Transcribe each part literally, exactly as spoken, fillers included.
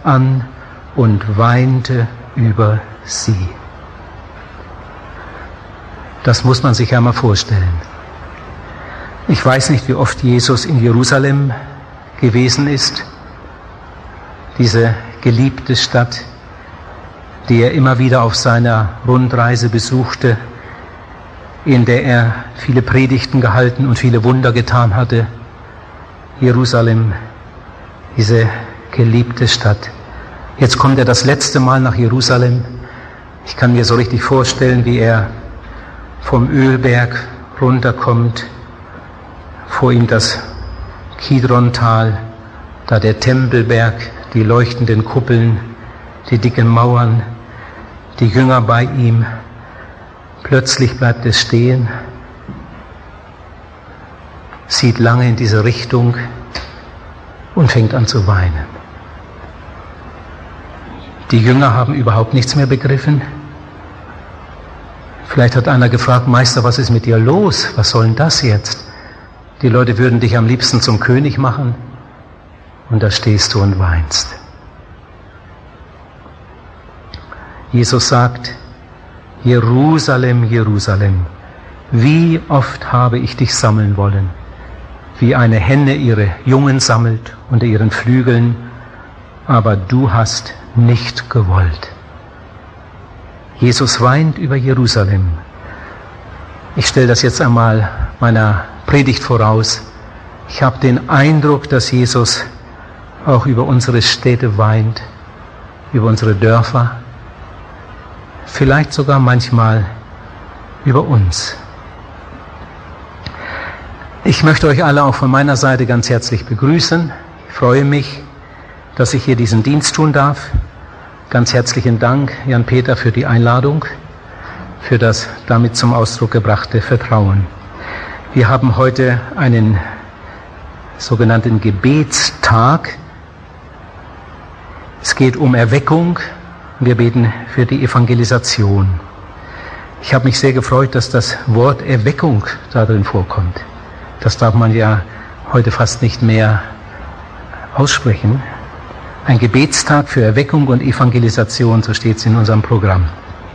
an und weinte über sie. Das muss man sich ja mal vorstellen. Ich weiß nicht, wie oft Jesus in Jerusalem gewesen ist, diese geliebte Stadt, die er immer wieder auf seiner Rundreise besuchte, in der er viele Predigten gehalten und viele Wunder getan hatte. Jerusalem, diese geliebte Stadt. Jetzt kommt er das letzte Mal nach Jerusalem. Ich kann mir so richtig vorstellen, wie er vom Ölberg runterkommt, vor ihm das Kidrontal, da der Tempelberg, die leuchtenden Kuppeln, die dicken Mauern, die Jünger bei ihm. Plötzlich bleibt es stehen, sieht lange in diese Richtung und fängt an zu weinen. Die Jünger haben überhaupt nichts mehr begriffen. Vielleicht hat einer gefragt, Meister, was ist mit dir los? Was soll denn das jetzt? Die Leute würden dich am liebsten zum König machen und da stehst du und weinst. Jesus sagt, Jerusalem, Jerusalem, wie oft habe ich dich sammeln wollen, wie eine Henne ihre Jungen sammelt unter ihren Flügeln, aber du hast nicht gewollt. Jesus weint über Jerusalem. Ich stelle das jetzt einmal meiner Predigt voraus. Ich habe den Eindruck, dass Jesus auch über unsere Städte weint, über unsere Dörfer, vielleicht sogar manchmal über uns. Ich möchte euch alle auch von meiner Seite ganz herzlich begrüßen. Ich freue mich, dass ich hier diesen Dienst tun darf. Ganz herzlichen Dank, Jan-Peter, für die Einladung, für das damit zum Ausdruck gebrachte Vertrauen. Wir haben heute einen sogenannten Gebetstag. Es geht um Erweckung. Wir beten für die Evangelisation. Ich habe mich sehr gefreut, dass das Wort Erweckung darin vorkommt. Das darf man ja heute fast nicht mehr aussprechen. Ein Gebetstag für Erweckung und Evangelisation, so steht es in unserem Programm.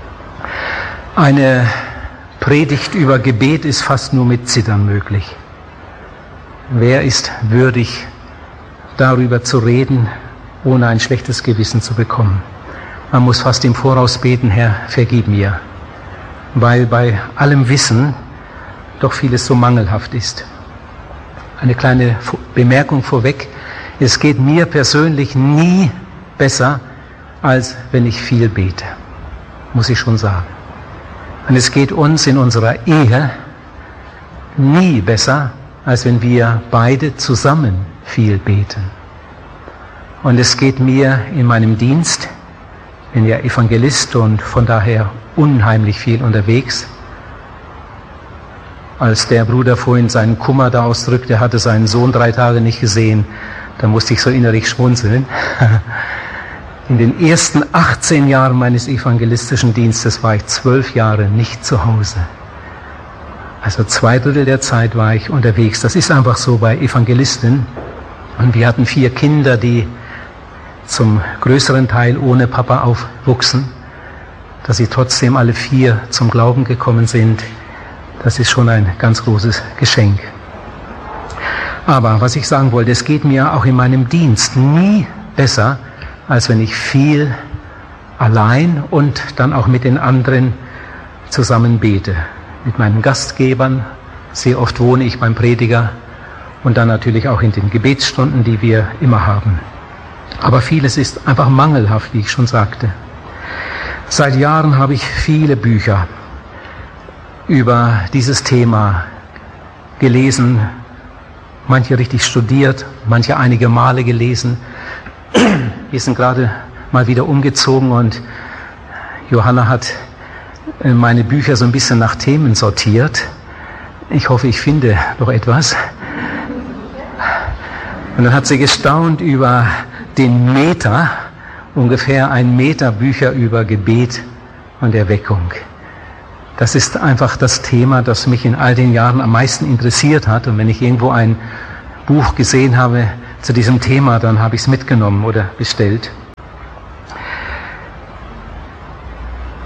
Eine Predigt über Gebet ist fast nur mit Zittern möglich. Wer ist würdig, darüber zu reden, ohne ein schlechtes Gewissen zu bekommen? Man muss fast im Voraus beten, Herr, vergib mir, weil bei allem Wissen doch vieles so mangelhaft ist. Eine kleine Bemerkung vorweg. Es geht mir persönlich nie besser, als wenn ich viel bete, muss ich schon sagen. Und es geht uns in unserer Ehe nie besser, als wenn wir beide zusammen viel beten. Und es geht mir in meinem Dienst, ich bin ja Evangelist und von daher unheimlich viel unterwegs. Als der Bruder vorhin seinen Kummer da ausdrückte, er hatte seinen Sohn drei Tage nicht gesehen, da musste ich so innerlich schmunzeln. In den ersten achtzehn Jahren meines evangelistischen Dienstes war ich zwölf Jahre nicht zu Hause. Also zwei Drittel der Zeit war ich unterwegs. Das ist einfach so bei Evangelisten. Und wir hatten vier Kinder, die zum größeren Teil ohne Papa aufwuchsen. Dass sie trotzdem alle vier zum Glauben gekommen sind, das ist schon ein ganz großes Geschenk. Aber was ich sagen wollte, es geht mir auch in meinem Dienst nie besser, als wenn ich viel allein und dann auch mit den anderen zusammen bete. Mit meinen Gastgebern, sehr oft wohne ich beim Prediger und dann natürlich auch in den Gebetsstunden, die wir immer haben. Aber vieles ist einfach mangelhaft, wie ich schon sagte. Seit Jahren habe ich viele Bücher über dieses Thema gelesen, manche richtig studiert, manche einige Male gelesen. Wir sind gerade mal wieder umgezogen und Johanna hat meine Bücher so ein bisschen nach Themen sortiert. Ich hoffe, ich finde noch etwas. Und dann hat sie gestaunt über den Meter, ungefähr ein Meter Bücher über Gebet und Erweckung. Das ist einfach das Thema, das mich in all den Jahren am meisten interessiert hat. Und wenn ich irgendwo ein Buch gesehen habe zu diesem Thema, dann habe ich es mitgenommen oder bestellt.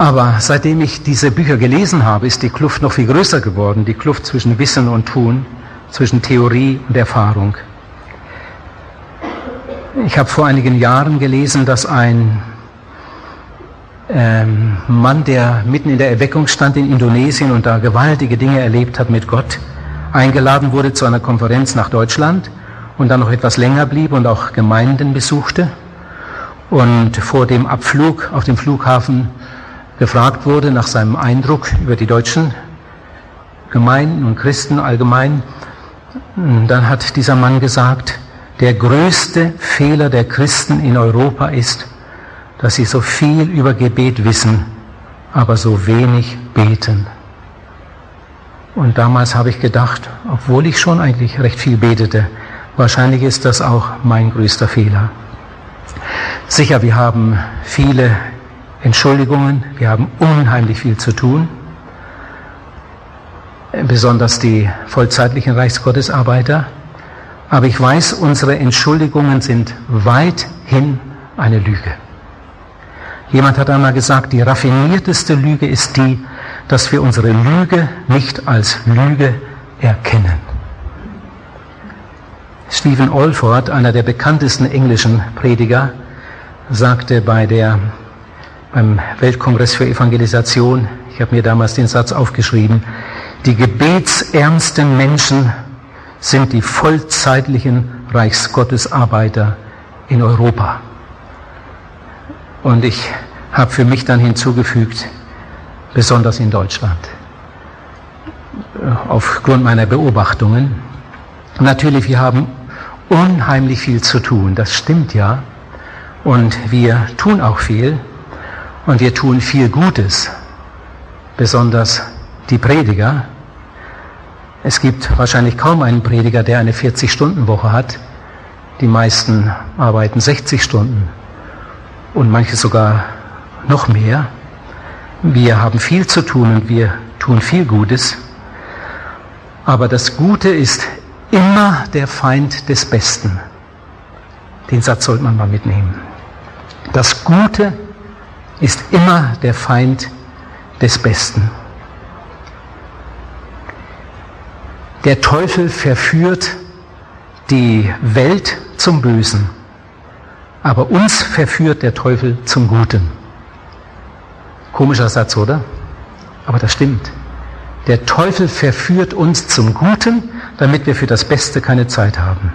Aber seitdem ich diese Bücher gelesen habe, ist die Kluft noch viel größer geworden, die Kluft zwischen Wissen und Tun, zwischen Theorie und Erfahrung. Ich habe vor einigen Jahren gelesen, dass ein ähm, Mann, der mitten in der Erweckung stand in Indonesien und da gewaltige Dinge erlebt hat mit Gott, eingeladen wurde zu einer Konferenz nach Deutschland und dann noch etwas länger blieb und auch Gemeinden besuchte und vor dem Abflug auf dem Flughafen gefragt wurde nach seinem Eindruck über die deutschen Gemeinden und Christen allgemein. Dann hat dieser Mann gesagt, der größte Fehler der Christen in Europa ist, dass sie so viel über Gebet wissen, aber so wenig beten. Und damals habe ich gedacht, obwohl ich schon eigentlich recht viel betete, wahrscheinlich ist das auch mein größter Fehler. Sicher, wir haben viele Entschuldigungen, wir haben unheimlich viel zu tun, besonders die vollzeitlichen Reichsgottesarbeiter. Aber ich weiß, unsere Entschuldigungen sind weithin eine Lüge. Jemand hat einmal gesagt, die raffinierteste Lüge ist die, dass wir unsere Lüge nicht als Lüge erkennen. Stephen Olford, einer der bekanntesten englischen Prediger, sagte bei der beim Weltkongress für Evangelisation, ich habe mir damals den Satz aufgeschrieben, die gebetsärmsten Menschen sind die vollzeitlichen Reichsgottesarbeiter in Europa. Und ich habe für mich dann hinzugefügt, besonders in Deutschland, aufgrund meiner Beobachtungen. Natürlich, wir haben unheimlich viel zu tun, das stimmt ja, und wir tun auch viel. Und wir tun viel Gutes, besonders die Prediger. Es gibt wahrscheinlich kaum einen Prediger, der eine vierzig-Stunden-Woche hat. Die meisten arbeiten sechzig Stunden und manche sogar noch mehr. Wir haben viel zu tun und wir tun viel Gutes. Aber das Gute ist immer der Feind des Besten. Den Satz sollte man mal mitnehmen. Das Gute ist immer der Feind des Besten. Der Teufel verführt die Welt zum Bösen, aber uns verführt der Teufel zum Guten. Komischer Satz, oder? Aber das stimmt. Der Teufel verführt uns zum Guten, damit wir für das Beste keine Zeit haben.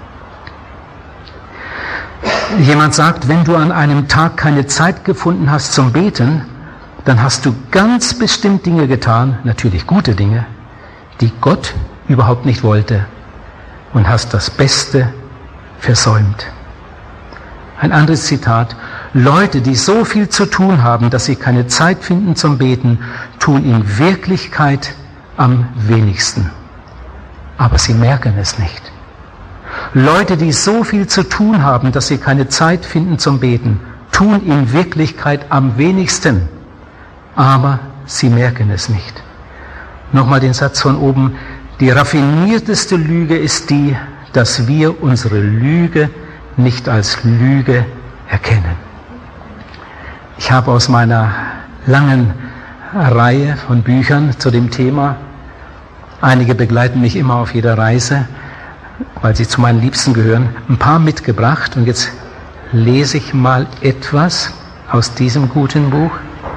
Jemand sagt, wenn du an einem Tag keine Zeit gefunden hast zum Beten, dann hast du ganz bestimmt Dinge getan, natürlich gute Dinge, die Gott überhaupt nicht wollte, und hast das Beste versäumt. Ein anderes Zitat: Leute, die so viel zu tun haben, dass sie keine Zeit finden zum Beten, tun in Wirklichkeit am wenigsten. Aber sie merken es nicht. Leute, die so viel zu tun haben, dass sie keine Zeit finden zum Beten, tun in Wirklichkeit am wenigsten, aber sie merken es nicht. Nochmal den Satz von oben: Die raffinierteste Lüge ist die, dass wir unsere Lüge nicht als Lüge erkennen. Ich habe aus meiner langen Reihe von Büchern zu dem Thema, einige begleiten mich immer auf jeder Reise, weil sie zu meinen Liebsten gehören, ein paar mitgebracht. Und jetzt lese ich mal etwas aus diesem guten Buch,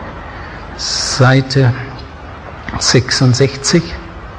Seite sechsundsechzig.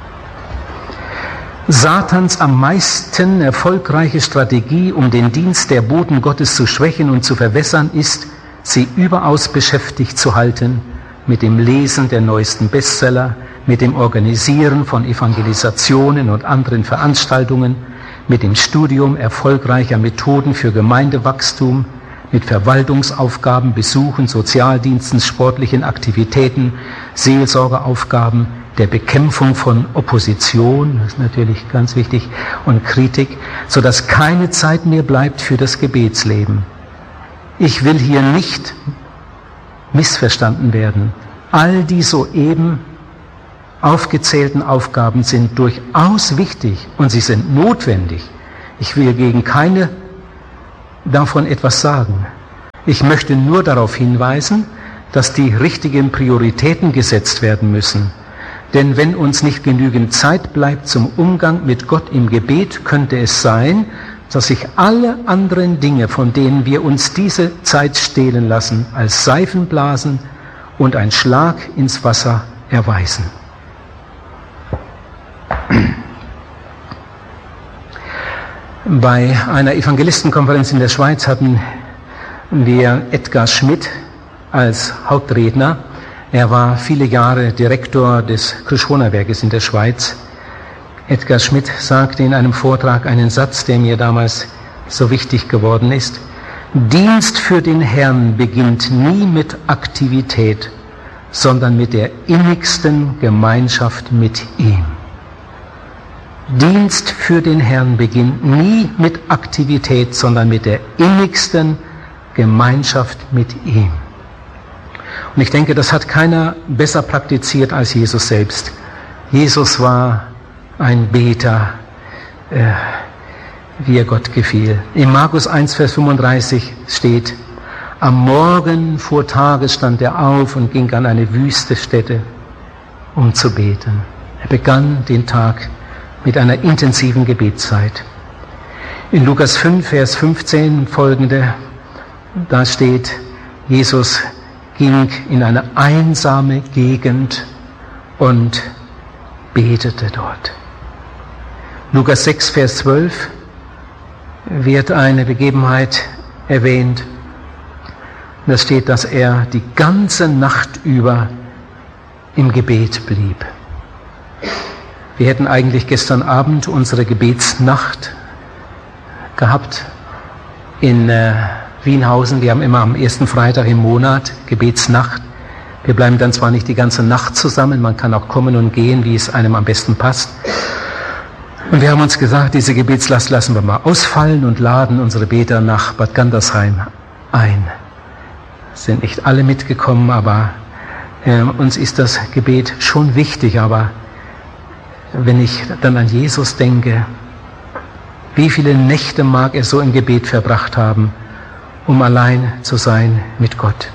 Satans am meisten erfolgreiche Strategie, um den Dienst der Boten Gottes zu schwächen und zu verwässern, ist, sie überaus beschäftigt zu halten mit dem Lesen der neuesten Bestseller, mit dem Organisieren von Evangelisationen und anderen Veranstaltungen, mit dem Studium erfolgreicher Methoden für Gemeindewachstum, mit Verwaltungsaufgaben, Besuchen, Sozialdiensten, sportlichen Aktivitäten, Seelsorgeaufgaben, der Bekämpfung von Opposition, das ist natürlich ganz wichtig, und Kritik, sodass keine Zeit mehr bleibt für das Gebetsleben. Ich will hier nicht missverstanden werden. All die soeben aufgezählten Aufgaben sind durchaus wichtig und sie sind notwendig. Ich will gegen keine davon etwas sagen. Ich möchte nur darauf hinweisen, dass die richtigen Prioritäten gesetzt werden müssen. Denn wenn uns nicht genügend Zeit bleibt zum Umgang mit Gott im Gebet, könnte es sein, dass sich alle anderen Dinge, von denen wir uns diese Zeit stehlen lassen, als Seifenblasen und ein Schlag ins Wasser erweisen. Bei einer Evangelistenkonferenz in der Schweiz hatten wir Edgar Schmidt als Hauptredner. Er war viele Jahre Direktor des Krishona-Werkes in der Schweiz. Edgar Schmidt sagte in einem Vortrag einen Satz, der mir damals so wichtig geworden ist. Dienst für den Herrn beginnt nie mit Aktivität, sondern mit der innigsten Gemeinschaft mit ihm. Dienst für den Herrn beginnt nie mit Aktivität, sondern mit der innigsten Gemeinschaft mit ihm. Und ich denke, das hat keiner besser praktiziert als Jesus selbst. Jesus war ein Beter, äh, wie er Gott gefiel. In Markus eins, Vers fünfunddreißig steht, am Morgen vor Tages stand er auf und ging an eine wüste Stätte, um zu beten. Er begann den Tag mit einer intensiven Gebetszeit. In Lukas fünf, Vers fünfzehn folgende, da steht, Jesus ging in eine einsame Gegend und betete dort. Lukas sechs, Vers zwölf wird eine Begebenheit erwähnt. Da steht, dass er die ganze Nacht über im Gebet blieb. Wir hätten eigentlich gestern Abend unsere Gebetsnacht gehabt in äh, Wienhausen. Wir haben immer am ersten Freitag im Monat Gebetsnacht. Wir bleiben dann zwar nicht die ganze Nacht zusammen, man kann auch kommen und gehen, wie es einem am besten passt. Und wir haben uns gesagt, diese Gebetslast lassen wir mal ausfallen und laden unsere Beter nach Bad Gandersheim ein. Es sind nicht alle mitgekommen, aber äh, uns ist das Gebet schon wichtig. Aber wenn ich dann an Jesus denke, wie viele Nächte mag er so im Gebet verbracht haben, um allein zu sein mit Gott.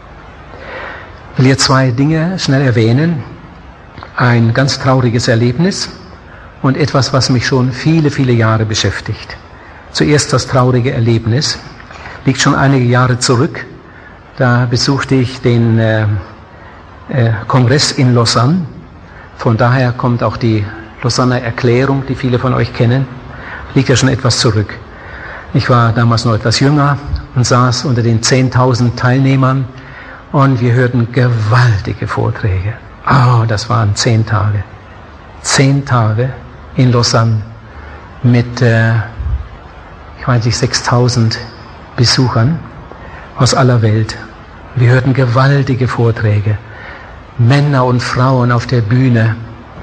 Ich will hier zwei Dinge schnell erwähnen. Ein ganz trauriges Erlebnis und etwas, was mich schon viele, viele Jahre beschäftigt. Zuerst das traurige Erlebnis. Liegt schon einige Jahre zurück. Da besuchte ich den äh, äh, Kongress in Lausanne. Von daher kommt auch die Lausanner Erklärung, die viele von euch kennen. Liegt ja schon etwas zurück. Ich war damals noch etwas jünger und saß unter den zehntausend Teilnehmern und wir hörten gewaltige Vorträge. Oh, das waren zehn Tage. Zehn Tage in Lausanne mit, äh, ich weiß nicht, sechstausend Besuchern aus aller Welt. Wir hörten gewaltige Vorträge. Männer und Frauen auf der Bühne.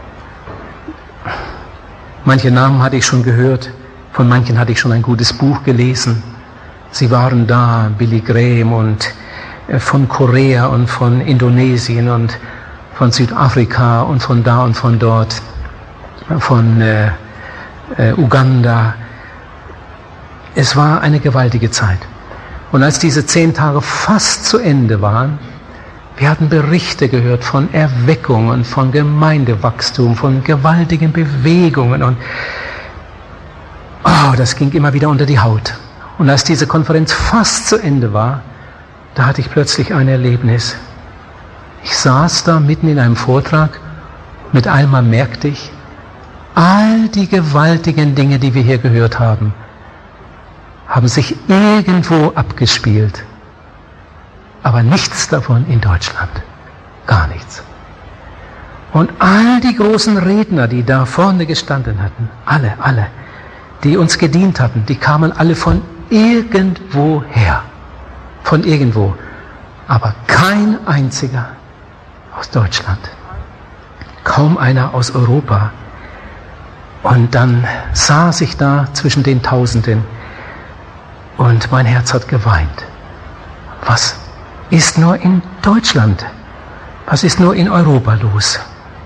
Manche Namen hatte ich schon gehört, von manchen hatte ich schon ein gutes Buch gelesen. Sie waren da, Billy Graham und äh, von Korea und von Indonesien und von Südafrika und von da und von dort, von äh, äh, Uganda. Es war eine gewaltige Zeit. Und als diese zehn Tage fast zu Ende waren, wir hatten Berichte gehört von Erweckungen, von Gemeindewachstum, von gewaltigen Bewegungen und oh, das ging immer wieder unter die Haut. Und als diese Konferenz fast zu Ende war, da hatte ich plötzlich ein Erlebnis. Ich saß da mitten in einem Vortrag, mit einmal merkte ich, all die gewaltigen Dinge, die wir hier gehört haben, haben sich irgendwo abgespielt. Aber nichts davon in Deutschland. Gar nichts. Und all die großen Redner, die da vorne gestanden hatten, alle, alle, die uns gedient hatten, die kamen alle von irgendwo her. Von irgendwo. Aber kein einziger aus Deutschland. Kaum einer aus Europa. Und dann saß ich da zwischen den Tausenden und mein Herz hat geweint. Was ist nur in Deutschland? Was ist nur in Europa los?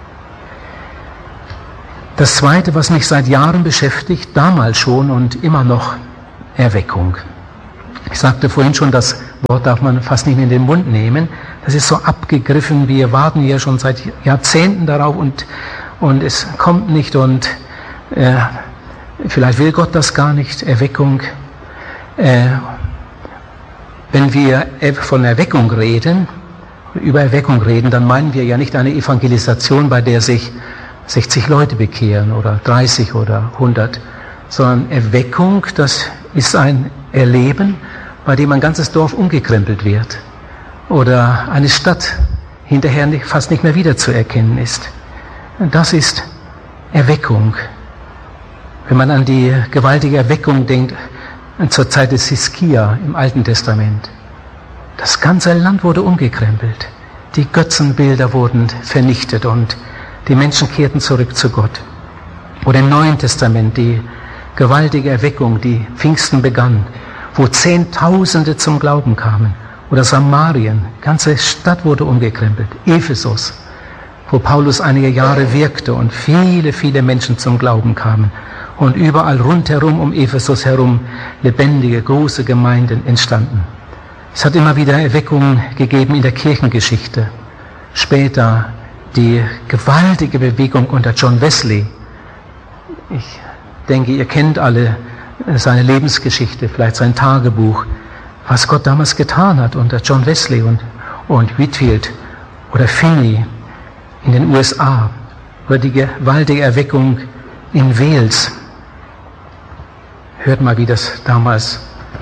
Das Zweite, was mich seit Jahren beschäftigt, damals schon und immer noch, Erweckung. Ich sagte vorhin schon, das Wort darf man fast nicht mehr in den Mund nehmen. Das ist so abgegriffen. Wir warten ja schon seit Jahrzehnten darauf und, und es kommt nicht und äh, vielleicht will Gott das gar nicht. Erweckung. Äh, wenn wir von Erweckung reden, über Erweckung reden, dann meinen wir ja nicht eine Evangelisation, bei der sich sechzig Leute bekehren oder dreißig oder hundert, sondern Erweckung, das ist ein Erleben, bei dem ein ganzes Dorf umgekrempelt wird oder eine Stadt hinterher nicht, fast nicht mehr wiederzuerkennen ist. Das ist Erweckung. Wenn man an die gewaltige Erweckung denkt, zur Zeit des Hiskia im Alten Testament. Das ganze Land wurde umgekrempelt. Die Götzenbilder wurden vernichtet und die Menschen kehrten zurück zu Gott. Oder im Neuen Testament die gewaltige Erweckung, die Pfingsten begann, wo Zehntausende zum Glauben kamen. Oder Samarien, die ganze Stadt wurde umgekrempelt. Ephesus, wo Paulus einige Jahre wirkte und viele, viele Menschen zum Glauben kamen. Und überall rundherum um Ephesus herum lebendige, große Gemeinden entstanden. Es hat immer wieder Erweckungen gegeben in der Kirchengeschichte. Später die gewaltige Bewegung unter John Wesley. Ich denke, ihr kennt alle seine Lebensgeschichte, vielleicht sein Tagebuch, was Gott damals getan hat unter John Wesley und, und Whitefield oder Finney in den U S A, oder die gewaltige Erweckung in Wales. Hört mal, wie das damals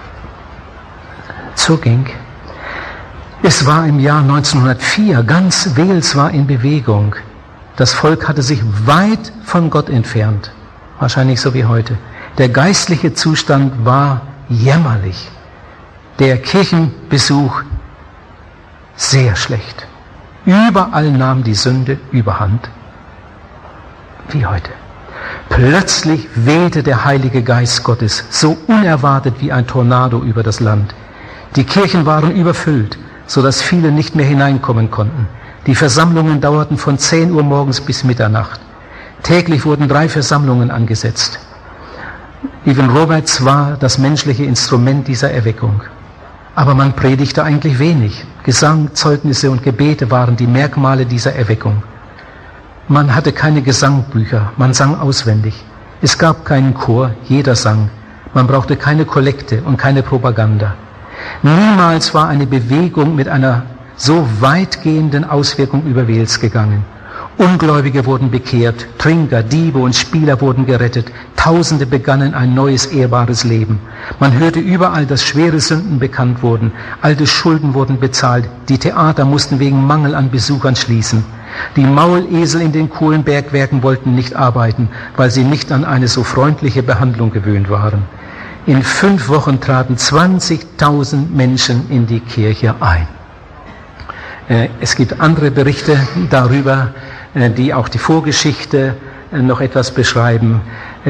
zuging. Es war im Jahr neunzehnhundertvier, ganz Wales war in Bewegung. Das Volk hatte sich weit von Gott entfernt, wahrscheinlich so wie heute. Der geistliche Zustand war jämmerlich. Der Kirchenbesuch sehr schlecht. Überall nahm die Sünde überhand, wie heute. Plötzlich wehte der Heilige Geist Gottes so unerwartet wie ein Tornado über das Land. Die Kirchen waren überfüllt, sodass viele nicht mehr hineinkommen konnten. Die Versammlungen dauerten von zehn Uhr morgens bis Mitternacht. Täglich wurden drei Versammlungen angesetzt. Evan Roberts war das menschliche Instrument dieser Erweckung. Aber man predigte eigentlich wenig. Gesang, Zeugnisse und Gebete waren die Merkmale dieser Erweckung. Man hatte keine Gesangbücher, man sang auswendig. Es gab keinen Chor, jeder sang. Man brauchte keine Kollekte und keine Propaganda. Niemals war eine Bewegung mit einer so weitgehenden Auswirkung über Wales gegangen. Ungläubige wurden bekehrt, Trinker, Diebe und Spieler wurden gerettet. Tausende begannen ein neues, ehrbares Leben. Man hörte überall, dass schwere Sünden bekannt wurden. Alte Schulden wurden bezahlt. Die Theater mussten wegen Mangel an Besuchern schließen. Die Maulesel in den Kohlenbergwerken wollten nicht arbeiten, weil sie nicht an eine so freundliche Behandlung gewöhnt waren. In fünf Wochen traten zwanzigtausend Menschen in die Kirche ein. Es gibt andere Berichte darüber, die auch die Vorgeschichte noch etwas beschreiben.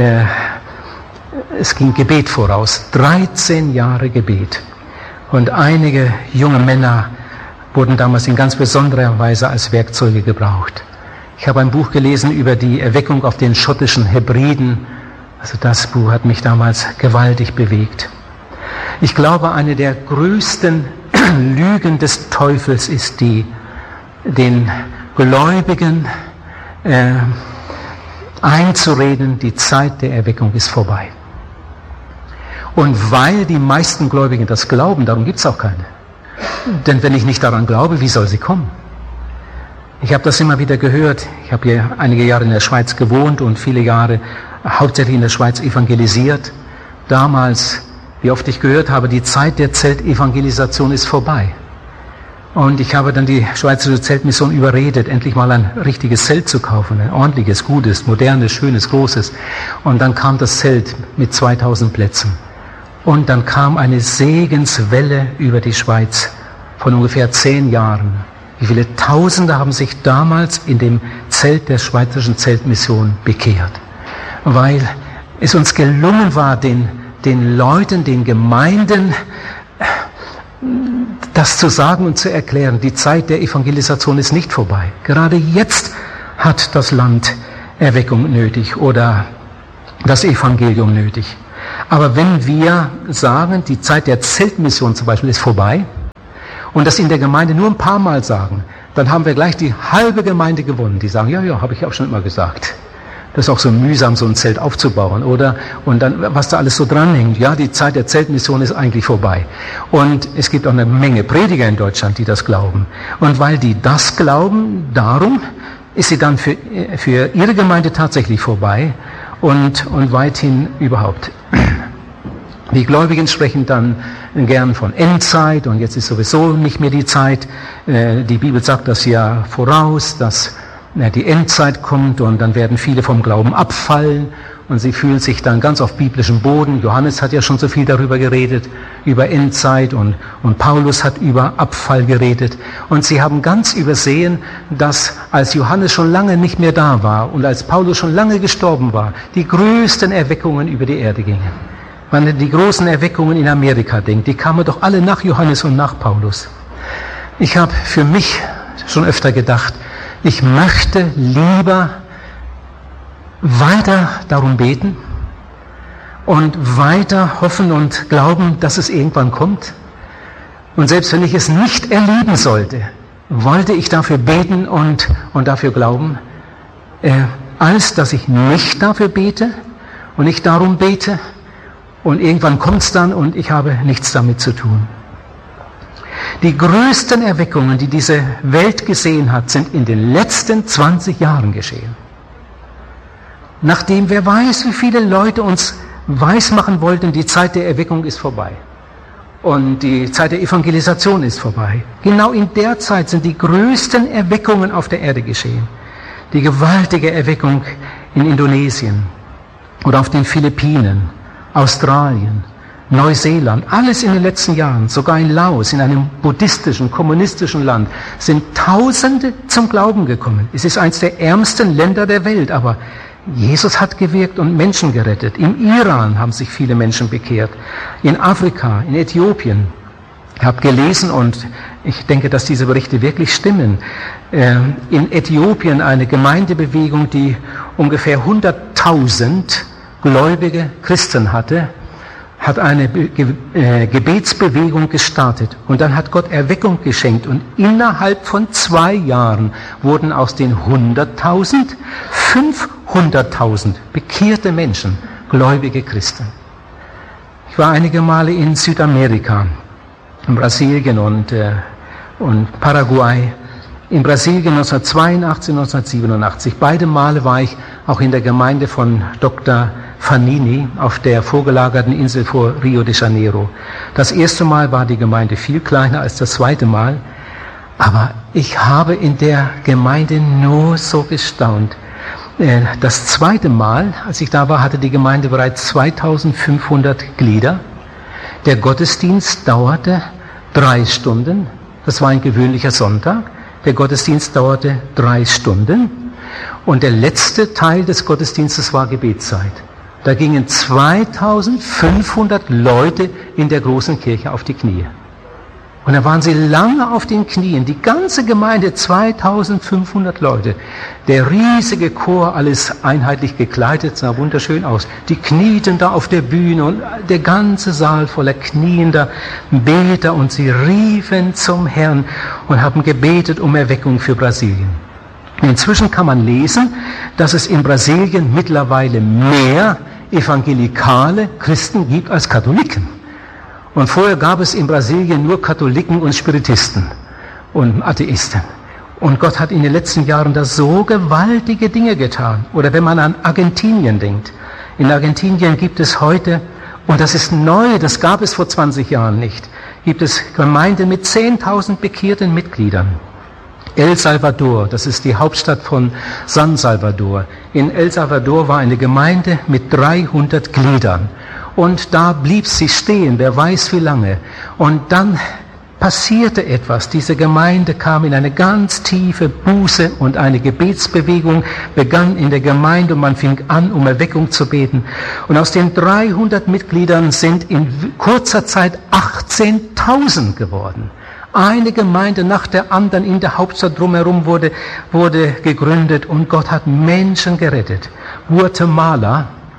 Es ging Gebet voraus, dreizehn Jahre Gebet. Und einige junge Männer wurden damals in ganz besonderer Weise als Werkzeuge gebraucht. Ich habe ein Buch gelesen über die Erweckung auf den schottischen Hebriden. Also das Buch hat mich damals gewaltig bewegt. Ich glaube, eine der größten Lügen des Teufels ist die, den Gläubigen äh, einzureden, die Zeit der Erweckung ist vorbei. Und weil die meisten Gläubigen das glauben, darum gibt es auch keine. Denn wenn ich nicht daran glaube, wie soll sie kommen? Ich habe das immer wieder gehört. Ich habe hier einige Jahre in der Schweiz gewohnt und viele Jahre hauptsächlich in der Schweiz evangelisiert. Damals, wie oft ich gehört habe, die Zeit der Zeltevangelisation ist vorbei. Und ich habe dann die Schweizerische Zeltmission überredet, endlich mal ein richtiges Zelt zu kaufen, ein ordentliches, gutes, modernes, schönes, großes. Und dann kam das Zelt mit zweitausend Plätzen. Und dann kam eine Segenswelle über die Schweiz von ungefähr zehn Jahren. Wie viele Tausende haben sich damals in dem Zelt der Schweizerischen Zeltmission bekehrt? Weil es uns gelungen war, den, den Leuten, den Gemeinden, das zu sagen und zu erklären, die Zeit der Evangelisation ist nicht vorbei. Gerade jetzt hat das Land Erweckung nötig oder das Evangelium nötig. Aber wenn wir sagen, die Zeit der Zeltmission zum Beispiel ist vorbei und das in der Gemeinde nur ein paar Mal sagen, dann haben wir gleich die halbe Gemeinde gewonnen. Die sagen, ja, ja, habe ich auch schon immer gesagt. Das ist auch so mühsam, so ein Zelt aufzubauen, oder? Und dann, was da alles so dranhängt. Ja, die Zeit der Zeltmission ist eigentlich vorbei. Und es gibt auch eine Menge Prediger in Deutschland, die das glauben. Und weil die das glauben, darum ist sie dann für, für ihre Gemeinde tatsächlich vorbei und, und weithin überhaupt. Die Gläubigen sprechen dann gern von Endzeit und jetzt ist sowieso nicht mehr die Zeit. Die Bibel sagt das ja voraus, dass die Endzeit kommt und dann werden viele vom Glauben abfallen und sie fühlen sich dann ganz auf biblischem Boden. Johannes hat ja schon so viel darüber geredet, über Endzeit und, und Paulus hat über Abfall geredet. Und sie haben ganz übersehen, dass als Johannes schon lange nicht mehr da war und als Paulus schon lange gestorben war, die größten Erweckungen über die Erde gingen. Wenn man die großen Erweckungen in Amerika denkt, die kamen doch alle nach Johannes und nach Paulus. Ich habe für mich schon öfter gedacht, ich möchte lieber weiter darum beten und weiter hoffen und glauben, dass es irgendwann kommt. Und selbst wenn ich es nicht erleben sollte, wollte ich dafür beten und, und dafür glauben, äh, als dass ich nicht dafür bete und nicht darum bete und irgendwann kommt es dann und ich habe nichts damit zu tun. Die größten Erweckungen, die diese Welt gesehen hat, sind in den letzten zwanzig Jahren geschehen. Nachdem wer weiß, wie viele Leute uns weismachen wollten, die Zeit der Erweckung ist vorbei. Und die Zeit der Evangelisation ist vorbei. Genau in der Zeit sind die größten Erweckungen auf der Erde geschehen. Die gewaltige Erweckung in Indonesien oder auf den Philippinen, Australien, Neuseeland, alles in den letzten Jahren, sogar in Laos, in einem buddhistischen, kommunistischen Land, sind Tausende zum Glauben gekommen. Es ist eines der ärmsten Länder der Welt, aber Jesus hat gewirkt und Menschen gerettet. Im Iran haben sich viele Menschen bekehrt. In Afrika, in Äthiopien. Ich habe gelesen und ich denke, dass diese Berichte wirklich stimmen. In Äthiopien eine Gemeindebewegung, die ungefähr hunderttausend gläubige Christen hatte, hat eine Ge- äh, Gebetsbewegung gestartet und dann hat Gott Erweckung geschenkt und innerhalb von zwei Jahren wurden aus den hunderttausend fünfhunderttausend bekehrte Menschen, gläubige Christen. Ich war einige Male in Südamerika, in Brasilien und, äh, und Paraguay. In Brasilien neunzehnhundertzweiundachtzig, neunzehnhundertsiebenundachtzig. Beide Male war ich auch in der Gemeinde von Doktor Fanini auf der vorgelagerten Insel vor Rio de Janeiro. Das erste Mal war die Gemeinde viel kleiner als das zweite Mal, aber ich habe in der Gemeinde nur so gestaunt. Das zweite Mal, als ich da war, hatte die Gemeinde bereits zweitausendfünfhundert Glieder. Der Gottesdienst dauerte drei Stunden. Das war ein gewöhnlicher Sonntag. Der Gottesdienst dauerte drei Stunden. Und der letzte Teil des Gottesdienstes war Gebetszeit. Da gingen zweitausendfünfhundert Leute in der großen Kirche auf die Knie. Und da waren sie lange auf den Knien, die ganze Gemeinde, zweitausendfünfhundert Leute. Der riesige Chor, alles einheitlich gekleidet, sah wunderschön aus. Die knieten da auf der Bühne und der ganze Saal voller kniender Beter und sie riefen zum Herrn und haben gebetet um Erweckung für Brasilien. Inzwischen kann man lesen, dass es in Brasilien mittlerweile mehr evangelikale Christen gibt als Katholiken. Und vorher gab es in Brasilien nur Katholiken und Spiritisten und Atheisten. Und Gott hat in den letzten Jahren da so gewaltige Dinge getan. Oder wenn man an Argentinien denkt. In Argentinien gibt es heute, und das ist neu, das gab es vor zwanzig Jahren nicht, gibt es Gemeinden mit zehntausend bekehrten Mitgliedern. El Salvador, das ist die Hauptstadt von San Salvador. In El Salvador war eine Gemeinde mit dreihundert Gliedern. Und da blieb sie stehen, wer weiß wie lange. Und dann passierte etwas. Diese Gemeinde kam in eine ganz tiefe Buße und eine Gebetsbewegung begann in der Gemeinde und man fing an, um Erweckung zu beten. Und aus den dreihundert Mitgliedern sind in kurzer Zeit achtzehntausend geworden. Eine Gemeinde nach der anderen in der Hauptstadt drumherum wurde, wurde gegründet und Gott hat Menschen gerettet. Guatemala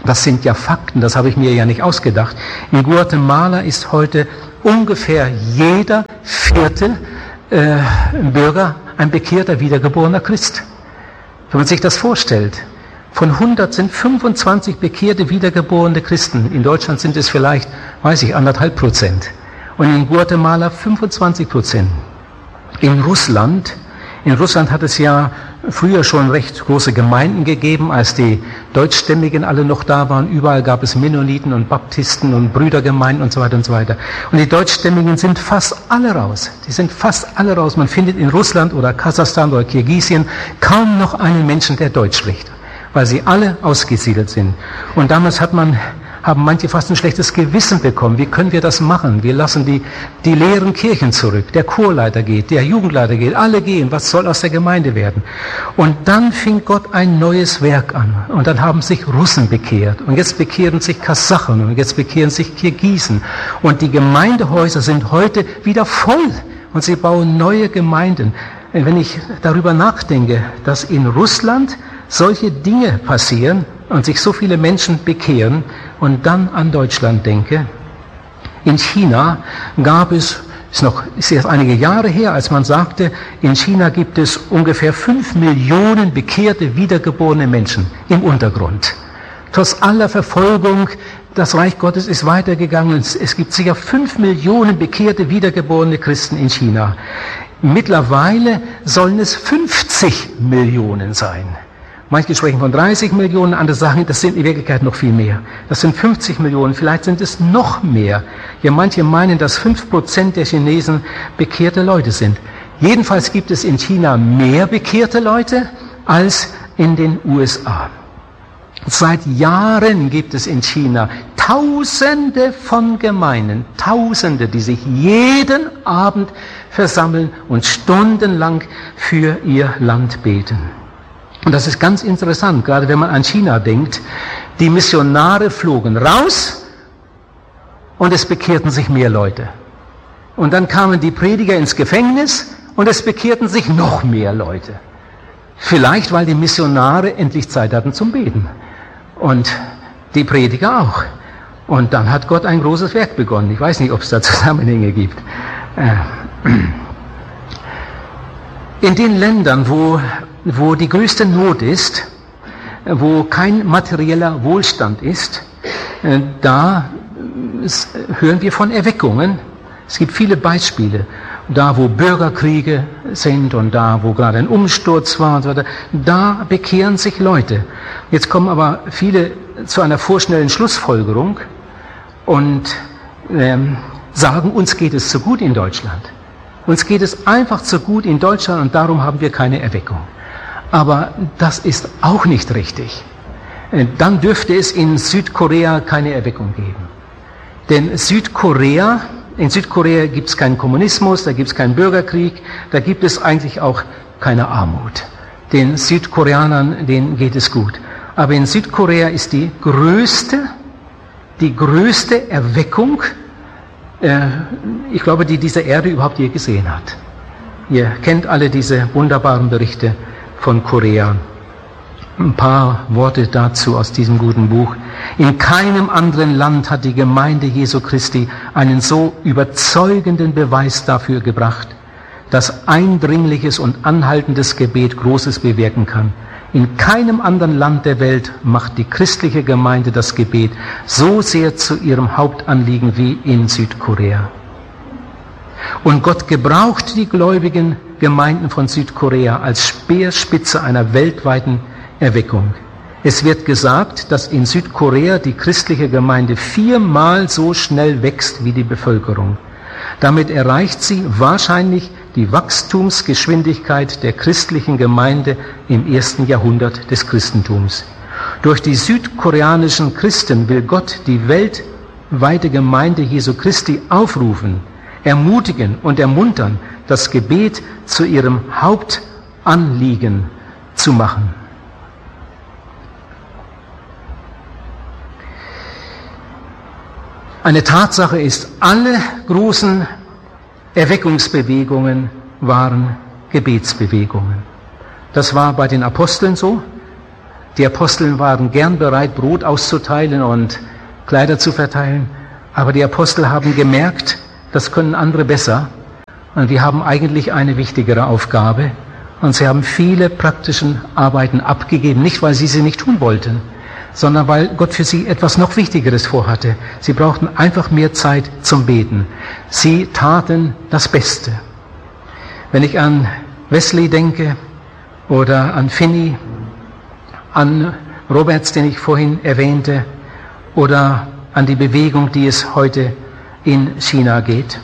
Das sind ja Fakten, das habe ich mir ja nicht ausgedacht. In Guatemala ist heute ungefähr jeder vierte äh, Bürger ein bekehrter, wiedergeborener Christ. Wenn man sich das vorstellt, von hundert sind fünfundzwanzig bekehrte, wiedergeborene Christen. In Deutschland sind es vielleicht, weiß ich, anderthalb Prozent. Und in Guatemala fünfundzwanzig Prozent. In Russland, in Russland hat es ja früher schon recht große Gemeinden gegeben, als die Deutschstämmigen alle noch da waren. Überall gab es Mennoniten und Baptisten und Brüdergemeinden und so weiter und so weiter. Und die Deutschstämmigen sind fast alle raus. Die sind fast alle raus. Man findet in Russland oder Kasachstan oder Kirgisien kaum noch einen Menschen, der Deutsch spricht, weil sie alle ausgesiedelt sind. Und damals hat man, haben manche fast ein schlechtes Gewissen bekommen. Wie können wir das machen? Wir lassen die, die leeren Kirchen zurück. Der Chorleiter geht, der Jugendleiter geht, alle gehen. Was soll aus der Gemeinde werden? Und dann fing Gott ein neues Werk an. Und dann haben sich Russen bekehrt. Und jetzt bekehren sich Kasachen. Und jetzt bekehren sich Kirgisen. Und die Gemeindehäuser sind heute wieder voll. Und sie bauen neue Gemeinden. Wenn ich darüber nachdenke, dass in Russland solche Dinge passieren und sich so viele Menschen bekehren und dann an Deutschland denke. In China gab es, ist noch, ist erst einige Jahre her, als man sagte, in China gibt es ungefähr fünf Millionen bekehrte, wiedergeborene Menschen im Untergrund. Trotz aller Verfolgung, das Reich Gottes ist weitergegangen. Es gibt sicher fünf Millionen bekehrte, wiedergeborene Christen in China. Mittlerweile sollen es fünfzig Millionen sein. Manche sprechen von dreißig Millionen, andere sagen, das sind in Wirklichkeit noch viel mehr. Das sind fünfzig Millionen, vielleicht sind es noch mehr. Ja, manche meinen, dass fünf Prozent der Chinesen bekehrte Leute sind. Jedenfalls gibt es in China mehr bekehrte Leute als in den U S A. Seit Jahren gibt es in China Tausende von Gemeinden, Tausende, die sich jeden Abend versammeln und stundenlang für ihr Land beten. Und das ist ganz interessant, gerade wenn man an China denkt. Die Missionare flogen raus und es bekehrten sich mehr Leute. Und dann kamen die Prediger ins Gefängnis und es bekehrten sich noch mehr Leute. Vielleicht, weil die Missionare endlich Zeit hatten zum Beten. Und die Prediger auch. Und dann hat Gott ein großes Werk begonnen. Ich weiß nicht, ob es da Zusammenhänge gibt. In den Ländern, wo wo die größte Not ist, wo kein materieller Wohlstand ist, da hören wir von Erweckungen. Es gibt viele Beispiele. Da, wo Bürgerkriege sind und da, wo gerade ein Umsturz war und so weiter, da bekehren sich Leute. Jetzt kommen aber viele zu einer vorschnellen Schlussfolgerung und ähm, sagen, uns geht es zu gut in Deutschland. Uns geht es einfach zu gut in Deutschland und darum haben wir keine Erweckung. Aber das ist auch nicht richtig. Dann dürfte es in Südkorea keine Erweckung geben. Denn Südkorea, in Südkorea gibt es keinen Kommunismus, da gibt es keinen Bürgerkrieg, da gibt es eigentlich auch keine Armut. Den Südkoreanern, denen geht es gut. Aber in Südkorea ist die größte, die größte Erweckung, äh, ich glaube, die diese Erde überhaupt je gesehen hat. Ihr kennt alle diese wunderbaren Berichte von Korea. Ein paar Worte dazu aus diesem guten Buch. In keinem anderen Land hat die Gemeinde Jesu Christi einen so überzeugenden Beweis dafür gebracht, dass eindringliches und anhaltendes Gebet Großes bewirken kann. In keinem anderen Land der Welt macht die christliche Gemeinde das Gebet so sehr zu ihrem Hauptanliegen wie in Südkorea. Und Gott gebraucht die gläubigen Gemeinden von Südkorea als Speerspitze einer weltweiten Erweckung. Es wird gesagt, dass in Südkorea die christliche Gemeinde viermal so schnell wächst wie die Bevölkerung. Damit erreicht sie wahrscheinlich die Wachstumsgeschwindigkeit der christlichen Gemeinde im ersten Jahrhundert des Christentums. Durch die südkoreanischen Christen will Gott die weltweite Gemeinde Jesu Christi aufrufen, ermutigen und ermuntern, das Gebet zu ihrem Hauptanliegen zu machen. Eine Tatsache ist, alle großen Erweckungsbewegungen waren Gebetsbewegungen. Das war bei den Aposteln so, Die Apostel waren gern bereit, Brot auszuteilen und Kleider zu verteilen, aber die Apostel haben gemerkt, das können andere besser und wir haben eigentlich eine wichtigere Aufgabe und sie haben viele praktische Arbeiten abgegeben, nicht weil sie sie nicht tun wollten, sondern weil Gott für sie etwas noch Wichtigeres vorhatte. Sie brauchten einfach mehr Zeit zum Beten. Sie taten das Beste. Wenn ich an Wesley denke oder an Finney, an Roberts, den ich vorhin erwähnte, oder an die Bewegung, die es heute in China geht.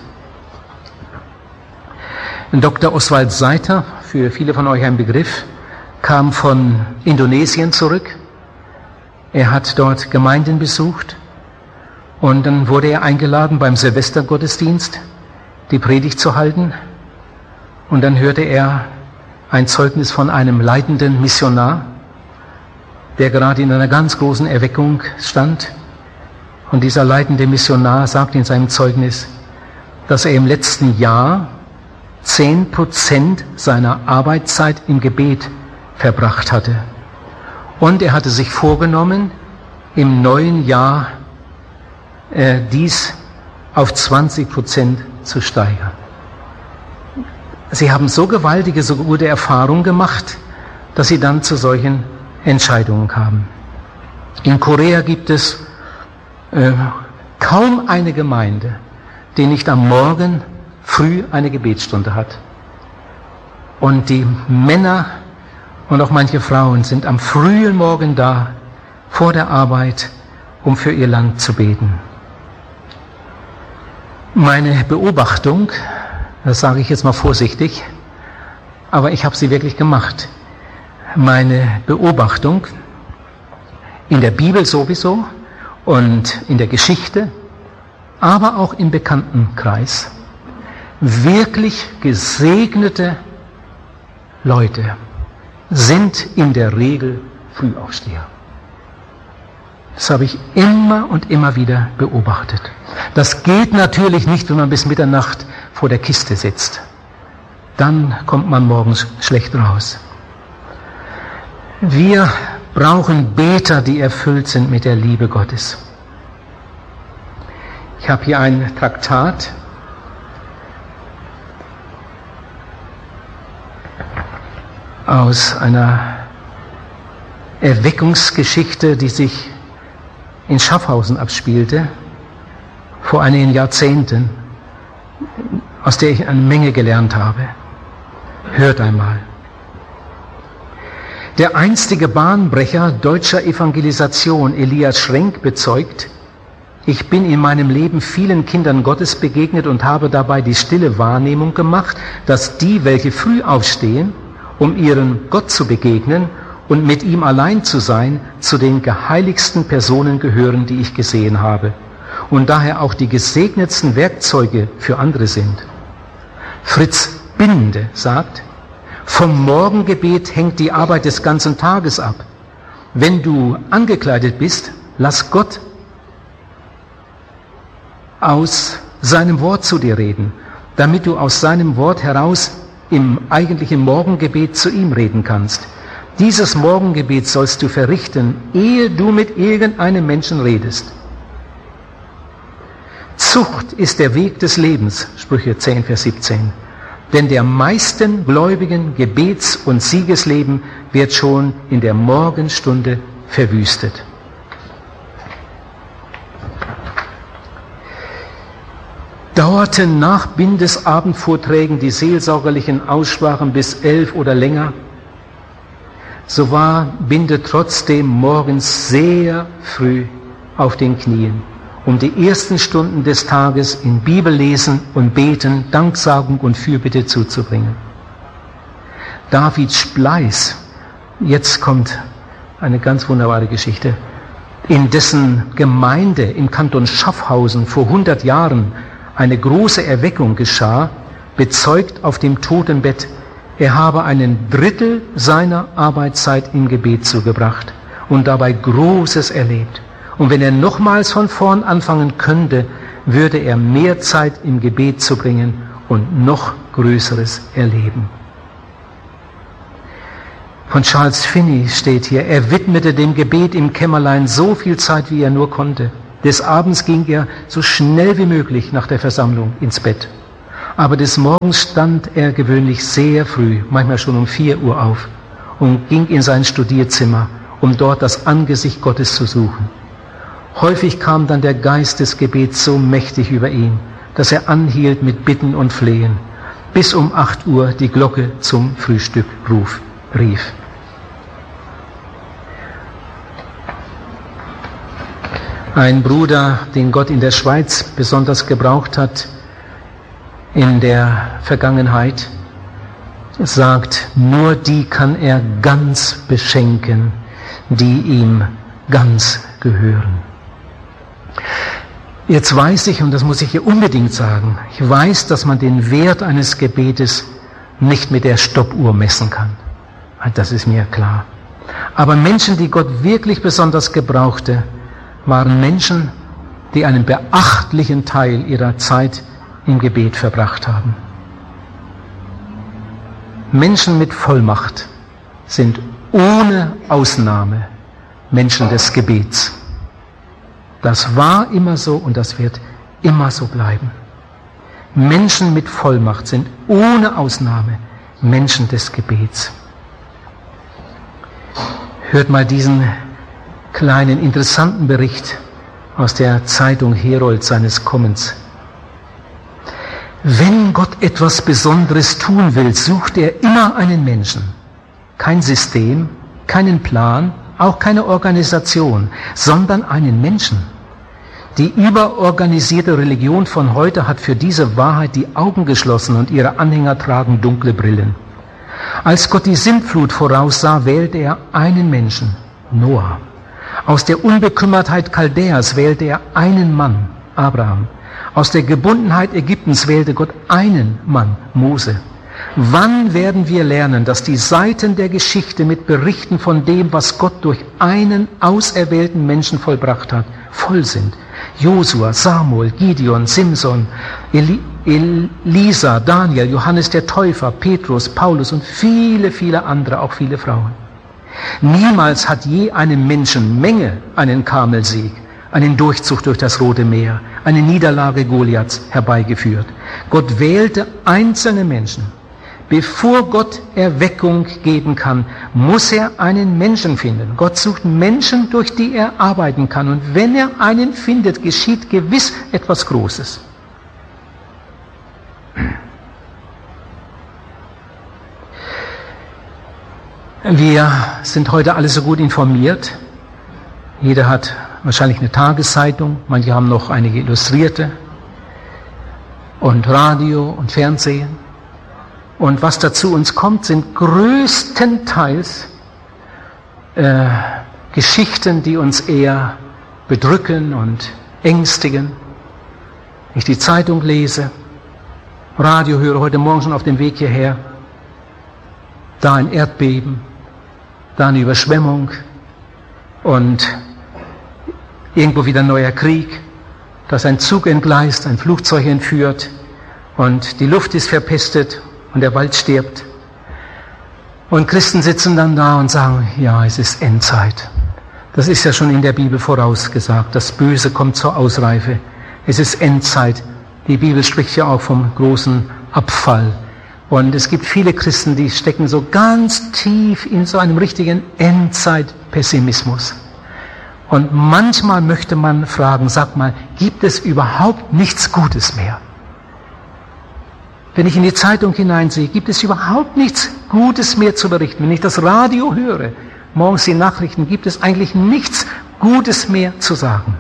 Doktor Oswald Seiter, für viele von euch ein Begriff, kam von Indonesien zurück. Er hat dort Gemeinden besucht und dann wurde er eingeladen, beim Silvestergottesdienst die Predigt zu halten. Und dann hörte er ein Zeugnis von einem leitenden Missionar, der gerade in einer ganz großen Erweckung stand. Und dieser leitende Missionar sagt in seinem Zeugnis, dass er im letzten Jahr zehn Prozent seiner Arbeitszeit im Gebet verbracht hatte. Und er hatte sich vorgenommen, im neuen Jahr äh, dies auf zwanzig Prozent zu steigern. Sie haben so gewaltige, so gute Erfahrungen gemacht, dass sie dann zu solchen Entscheidungen kamen. In Korea gibt es äh, kaum eine Gemeinde, die nicht am Morgen früh eine Gebetsstunde hat. Und die Männer und auch manche Frauen sind am frühen Morgen da, vor der Arbeit, um für ihr Land zu beten. Meine Beobachtung, das sage ich jetzt mal vorsichtig, aber ich habe sie wirklich gemacht. Meine Beobachtung in der Bibel sowieso und in der Geschichte, aber auch im Bekanntenkreis. Wirklich gesegnete Leute sind in der Regel Frühaufsteher. Das habe ich immer und immer wieder beobachtet. Das geht natürlich nicht, wenn man bis Mitternacht vor der Kiste sitzt. Dann kommt man morgens schlecht raus. Wir brauchen Beter, die erfüllt sind mit der Liebe Gottes. Ich habe hier ein Traktat. Aus einer Erweckungsgeschichte, die sich in Schaffhausen abspielte, vor einigen Jahrzehnten, aus der ich eine Menge gelernt habe. Hört einmal. Der einstige Bahnbrecher deutscher Evangelisation, Elias Schrenk, bezeugt: Ich bin in meinem Leben vielen Kindern Gottes begegnet und habe dabei die stille Wahrnehmung gemacht, dass die, welche früh aufstehen, um ihrem Gott zu begegnen und mit ihm allein zu sein, zu den geheiligsten Personen gehören, die ich gesehen habe, und daher auch die gesegnetsten Werkzeuge für andere sind. Fritz Binde sagt: Vom Morgengebet hängt die Arbeit des ganzen Tages ab. Wenn du angekleidet bist, lass Gott aus seinem Wort zu dir reden, damit du aus seinem Wort heraus im eigentlichen Morgengebet zu ihm reden kannst. Dieses Morgengebet sollst du verrichten, ehe du mit irgendeinem Menschen redest. Zucht ist der Weg des Lebens, Sprüche zehn, Vers siebzehn. Denn der meisten Gläubigen Gebets- und Siegesleben wird schon in der Morgenstunde verwüstet. Dauerten nach Bindes Abendvorträgen die seelsorgerlichen Aussprachen bis elf oder länger, so war Binde trotzdem morgens sehr früh auf den Knien, um die ersten Stunden des Tages in Bibellesen und Beten, Danksagung und Fürbitte zuzubringen. David Spleiß, jetzt kommt eine ganz wunderbare Geschichte, in dessen Gemeinde im Kanton Schaffhausen vor hundert Jahren eine große Erweckung geschah, bezeugt auf dem Totenbett, er habe einen Drittel seiner Arbeitszeit im Gebet zugebracht und dabei Großes erlebt. Und wenn er nochmals von vorn anfangen könnte, würde er mehr Zeit im Gebet zu bringen und noch Größeres erleben. Von Charles Finney steht hier, er widmete dem Gebet im Kämmerlein so viel Zeit, wie er nur konnte. Des Abends ging er so schnell wie möglich nach der Versammlung ins Bett. Aber des Morgens stand er gewöhnlich sehr früh, manchmal schon um vier Uhr auf, und ging in sein Studierzimmer, um dort das Angesicht Gottes zu suchen. Häufig kam dann der Geist des Gebets so mächtig über ihn, dass er anhielt mit Bitten und Flehen, bis um acht Uhr die Glocke zum Frühstück ruf, rief. Ein Bruder, den Gott in der Schweiz besonders gebraucht hat in der Vergangenheit, sagt, nur die kann er ganz beschenken, die ihm ganz gehören. Jetzt weiß ich, und das muss ich hier unbedingt sagen, ich weiß, dass man den Wert eines Gebetes nicht mit der Stoppuhr messen kann. Das ist mir klar. Aber Menschen, die Gott wirklich besonders gebrauchte, waren Menschen, die einen beachtlichen Teil ihrer Zeit im Gebet verbracht haben. Menschen mit Vollmacht sind ohne Ausnahme Menschen des Gebets. Das war immer so und das wird immer so bleiben. Menschen mit Vollmacht sind ohne Ausnahme Menschen des Gebets. Hört mal diesen kleinen interessanten Bericht aus der Zeitung Herold seines Kommens. Wenn Gott etwas Besonderes tun will, sucht er immer einen Menschen. Kein System, keinen Plan, auch keine Organisation, sondern einen Menschen. Die überorganisierte Religion von heute hat für diese Wahrheit die Augen geschlossen und ihre Anhänger tragen dunkle Brillen. Als Gott die Sintflut voraussah, wählte er einen Menschen, Noah. Aus der Unbekümmertheit Chaldäas wählte er einen Mann, Abraham. Aus der Gebundenheit Ägyptens wählte Gott einen Mann, Mose. Wann werden wir lernen, dass die Seiten der Geschichte mit Berichten von dem, was Gott durch einen auserwählten Menschen vollbracht hat, voll sind? Josua, Samuel, Gideon, Simson, Eli, Elisa, Daniel, Johannes der Täufer, Petrus, Paulus und viele, viele andere, auch viele Frauen. Niemals hat je eine Menschenmenge einen Karmelsieg, einen Durchzug durch das Rote Meer, eine Niederlage Goliaths herbeigeführt. Gott wählte einzelne Menschen. Bevor Gott Erweckung geben kann, muss er einen Menschen finden. Gott sucht Menschen, durch die er arbeiten kann. Und wenn er einen findet, geschieht gewiss etwas Großes. Wir sind heute alle so gut informiert. Jeder hat wahrscheinlich eine Tageszeitung, manche haben noch einige Illustrierte und Radio und Fernsehen. Und was dazu uns kommt, sind größtenteils äh, Geschichten, die uns eher bedrücken und ängstigen. Wenn ich die Zeitung lese, Radio höre, heute Morgen schon auf dem Weg hierher, da ein Erdbeben, da eine Überschwemmung und irgendwo wieder ein neuer Krieg, da ist ein Zug entgleist, ein Flugzeug entführt und die Luft ist verpestet und der Wald stirbt. Und Christen sitzen dann da und sagen, ja, es ist Endzeit. Das ist ja schon in der Bibel vorausgesagt. Das Böse kommt zur Ausreife. Es ist Endzeit. Die Bibel spricht ja auch vom großen Abfall. Und es gibt viele Christen, die stecken so ganz tief in so einem richtigen Endzeit-Pessimismus. Und manchmal möchte man fragen, sag mal, gibt es überhaupt nichts Gutes mehr? Wenn ich in die Zeitung hineinsehe, gibt es überhaupt nichts Gutes mehr zu berichten. Wenn ich das Radio höre, morgens die Nachrichten, gibt es eigentlich nichts Gutes mehr zu sagen.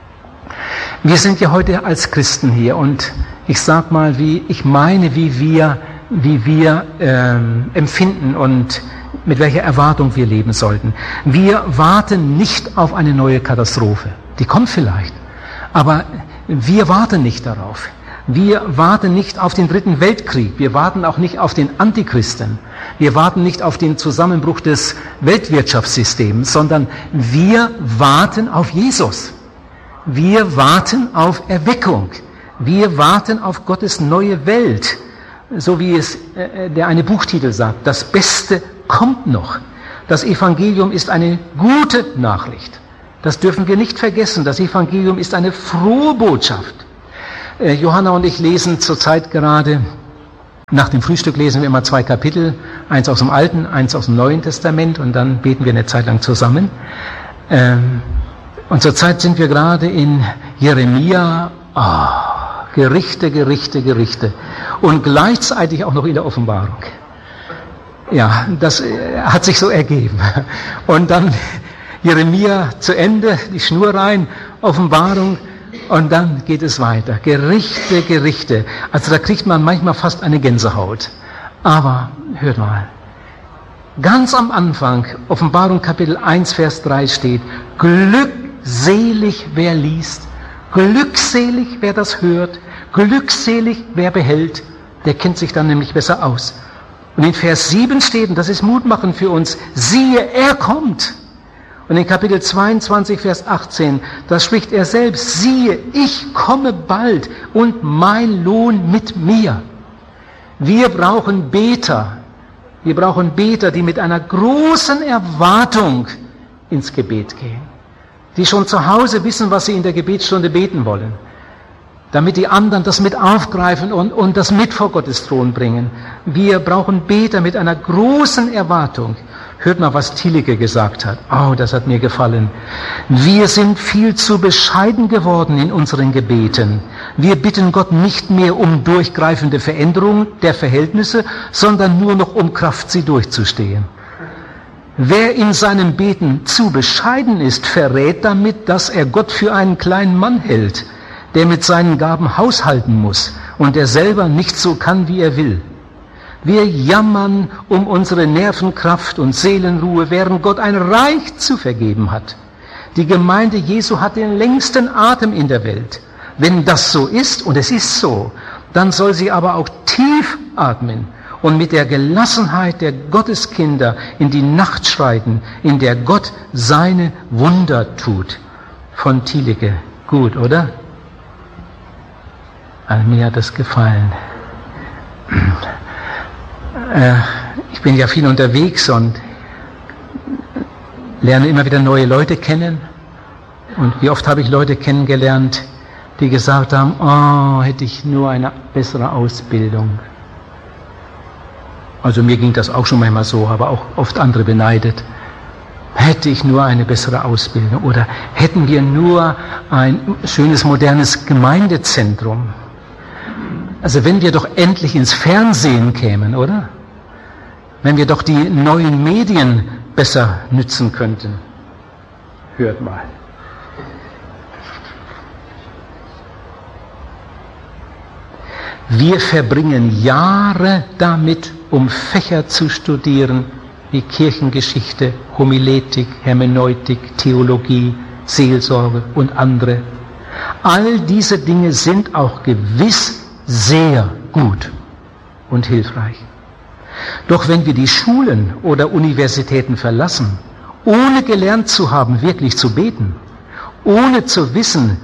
Wir sind ja heute als Christen hier und ich sag mal, wie ich meine, wie wir, wie wir ähm, empfinden und mit welcher Erwartung wir leben sollten. Wir warten nicht auf eine neue Katastrophe. Die kommt vielleicht, aber wir warten nicht darauf. Wir warten nicht auf den dritten Weltkrieg. Wir warten auch nicht auf den Antichristen. Wir warten nicht auf den Zusammenbruch des Weltwirtschaftssystems, sondern wir warten auf Jesus. Wir warten auf Erweckung. Wir warten auf Gottes neue Welt. So wie es äh, der eine Buchtitel sagt, das Beste kommt noch. Das Evangelium ist eine gute Nachricht. Das dürfen wir nicht vergessen. Das Evangelium ist eine frohe Botschaft. Äh, Johanna und ich lesen zurzeit gerade, nach dem Frühstück lesen wir immer zwei Kapitel, eins aus dem Alten, eins aus dem Neuen Testament, und dann beten wir eine Zeit lang zusammen. Ähm, und zurzeit sind wir gerade in Jeremia. Oh, Gerichte, Gerichte, Gerichte. Und gleichzeitig auch noch in der Offenbarung. Ja, das hat sich so ergeben. Und dann Jeremia zu Ende, die Schnur rein, Offenbarung, und dann geht es weiter. Gerichte, Gerichte. Also da kriegt man manchmal fast eine Gänsehaut. Aber, hört mal, ganz am Anfang, Offenbarung Kapitel eins, Vers drei steht, glückselig wer liest, glückselig wer das hört, glückselig wer behält, der kennt sich dann nämlich besser aus. Und in Vers sieben steht, und das ist mutmachend für uns, siehe, er kommt. Und in Kapitel zweiundzwanzig, Vers achtzehn, da spricht er selbst, siehe, ich komme bald und mein Lohn mit mir. Wir brauchen Beter. Wir brauchen Beter, die mit einer großen Erwartung ins Gebet gehen. Die schon zu Hause wissen, was sie in der Gebetsstunde beten wollen. Damit die anderen das mit aufgreifen und, und das mit vor Gottes Thron bringen. Wir brauchen Beter mit einer großen Erwartung. Hört mal, was Thielicke gesagt hat. Oh, das hat mir gefallen. Wir sind viel zu bescheiden geworden in unseren Gebeten. Wir bitten Gott nicht mehr um durchgreifende Veränderung der Verhältnisse, sondern nur noch um Kraft, sie durchzustehen. Wer in seinem Beten zu bescheiden ist, verrät damit, dass er Gott für einen kleinen Mann hält, der mit seinen Gaben haushalten muss und der selber nicht so kann, wie er will. Wir jammern um unsere Nervenkraft und Seelenruhe, während Gott ein Reich zu vergeben hat. Die Gemeinde Jesu hat den längsten Atem in der Welt. Wenn das so ist, und es ist so, dann soll sie aber auch tief atmen und mit der Gelassenheit der Gotteskinder in die Nacht schreiten, in der Gott seine Wunder tut. Von Thielicke. Gut, oder? Also mir hat das gefallen. Ich bin ja viel unterwegs und lerne immer wieder neue Leute kennen. Und wie oft habe ich Leute kennengelernt, die gesagt haben, oh, hätte ich nur eine bessere Ausbildung. Also mir ging das auch schon manchmal so, aber auch oft andere beneidet. Hätte ich nur eine bessere Ausbildung oder hätten wir nur ein schönes, modernes Gemeindezentrum. Also wenn wir doch endlich ins Fernsehen kämen, oder? Wenn wir doch die neuen Medien besser nützen könnten. Hört mal. Wir verbringen Jahre damit, um Fächer zu studieren, wie Kirchengeschichte, Homiletik, Hermeneutik, Theologie, Seelsorge und andere. All diese Dinge sind auch gewiss sehr gut und hilfreich. Doch wenn wir die Schulen oder Universitäten verlassen, ohne gelernt zu haben, wirklich zu beten, ohne zu wissen,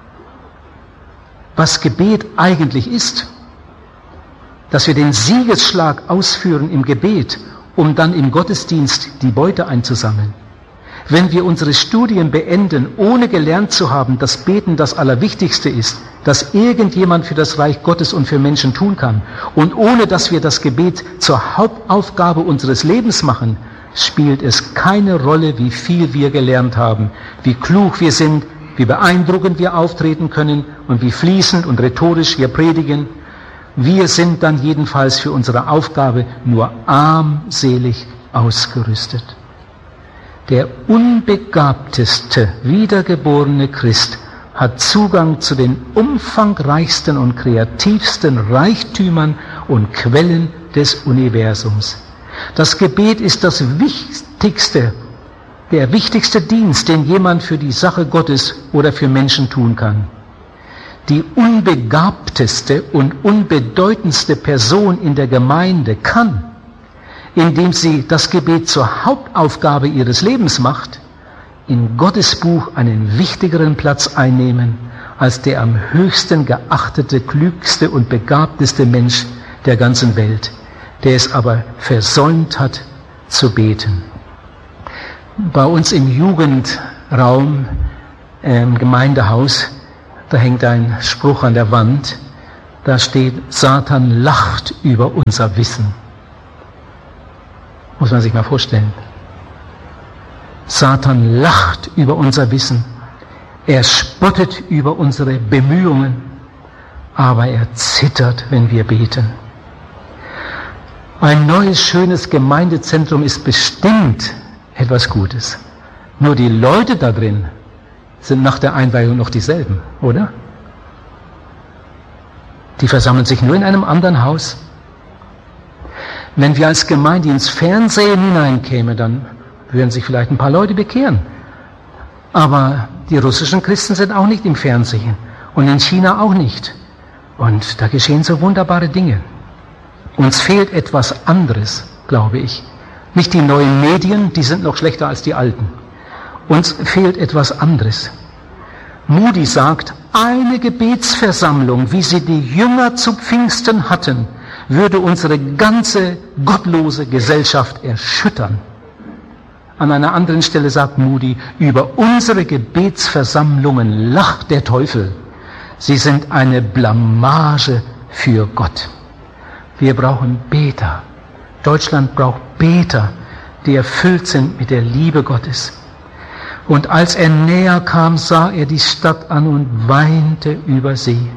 was Gebet eigentlich ist, dass wir den Siegesschlag ausführen im Gebet, um dann im Gottesdienst die Beute einzusammeln. Wenn wir unsere Studien beenden, ohne gelernt zu haben, dass Beten das Allerwichtigste ist, das irgendjemand für das Reich Gottes und für Menschen tun kann, und ohne dass wir das Gebet zur Hauptaufgabe unseres Lebens machen, spielt es keine Rolle, wie viel wir gelernt haben, wie klug wir sind, wie beeindruckend wir auftreten können und wie fließend und rhetorisch wir predigen. Wir sind dann jedenfalls für unsere Aufgabe nur armselig ausgerüstet. Der unbegabteste, wiedergeborene Christ hat Zugang zu den umfangreichsten und kreativsten Reichtümern und Quellen des Universums. Das Gebet ist das wichtigste, der wichtigste Dienst, den jemand für die Sache Gottes oder für Menschen tun kann. Die unbegabteste und unbedeutendste Person in der Gemeinde kann, indem sie das Gebet zur Hauptaufgabe ihres Lebens macht, in Gottes Buch einen wichtigeren Platz einnehmen als der am höchsten geachtete, klügste und begabteste Mensch der ganzen Welt, der es aber versäumt hat zu beten. Bei uns im Jugendraum, im Gemeindehaus, da hängt ein Spruch an der Wand, da steht, Satan lacht über unser Wissen. Muss man sich mal vorstellen. Satan lacht über unser Wissen. Er spottet über unsere Bemühungen, aber er zittert, wenn wir beten. Ein neues, schönes Gemeindezentrum ist bestimmt etwas Gutes. Nur die Leute da drin sind nach der Einweihung noch dieselben, oder? Die versammeln sich nur in einem anderen Haus. Wenn wir als Gemeinde ins Fernsehen hineinkämen, dann würden sich vielleicht ein paar Leute bekehren. Aber die russischen Christen sind auch nicht im Fernsehen und in China auch nicht. Und da geschehen so wunderbare Dinge. Uns fehlt etwas anderes, glaube ich. Nicht die neuen Medien, die sind noch schlechter als die alten. Uns fehlt etwas anderes. Moody sagt, eine Gebetsversammlung, wie sie die Jünger zu Pfingsten hatten, würde unsere ganze gottlose Gesellschaft erschüttern. An einer anderen Stelle sagt Moody, über unsere Gebetsversammlungen lacht der Teufel. Sie sind eine Blamage für Gott. Wir brauchen Beter. Deutschland braucht Beter, die erfüllt sind mit der Liebe Gottes. Und als er näher kam, sah er die Stadt an und weinte über sie.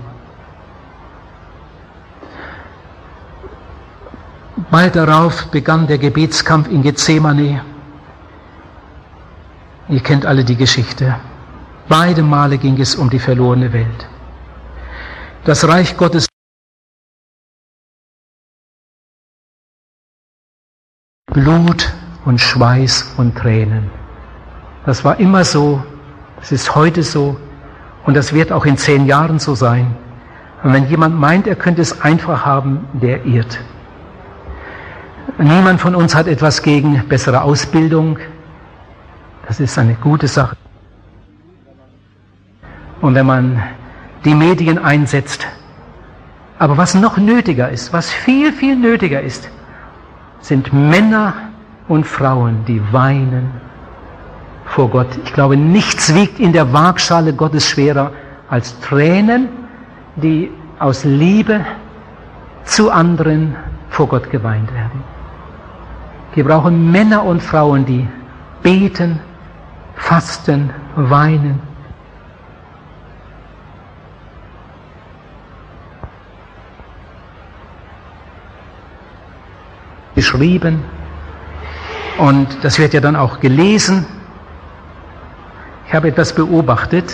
Bald darauf begann der Gebetskampf in Gethsemane. Ihr kennt alle die Geschichte. Beide Male ging es um die verlorene Welt. Das Reich Gottes Blut und Schweiß und Tränen. Das war immer so, das ist heute so und das wird auch in zehn Jahren so sein. Und wenn jemand meint, er könnte es einfach haben, der irrt. Niemand von uns hat etwas gegen bessere Ausbildung. Das ist eine gute Sache. Und wenn man die Medien einsetzt, aber was noch nötiger ist, was viel, viel nötiger ist, sind Männer und Frauen, die weinen vor Gott. Ich glaube, nichts wiegt in der Waagschale Gottes schwerer als Tränen, die aus Liebe zu anderen vor Gott geweint werden. Wir brauchen Männer und Frauen, die beten, fasten, weinen. Geschrieben und das wird ja dann auch gelesen. Ich habe etwas beobachtet.